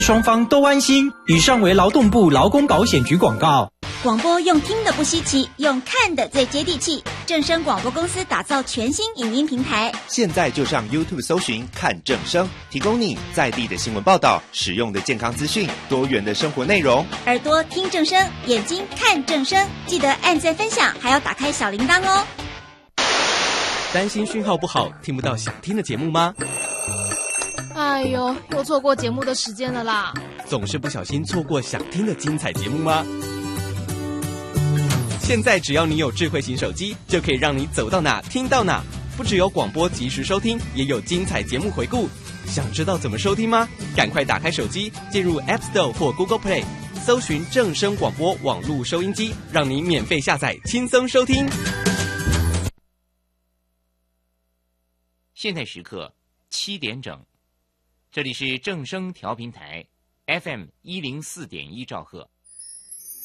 双方都安心。以上为劳动部劳工保险局广告。 广播用听的不稀奇，用看的最接地气。正声广播公司打造全新影音平台， 现在就上 YouTube 搜寻看正声，提供你在地的新闻报道、实用的健康资讯、多元的生活内容。 耳朵听正声，眼睛看正声，记得按赞分享，还要打开小铃铛哦。 担心讯号不好，听不到想听的节目吗？ 哎呦，又错过节目的时间了啦！ 总是不小心错过想听的精彩节目吗？现在只要你有智慧型手机，就可以让你走到哪听到哪。不只有广播及时收听，也有精彩节目回顾。想知道怎么收听吗？赶快打开手机，进入 App Store 或 Google Play， 搜寻正声广播网络收音机，让你免费下载，轻松收听。 现在时刻7点整，这里是正声调频台 FM104.1兆赫。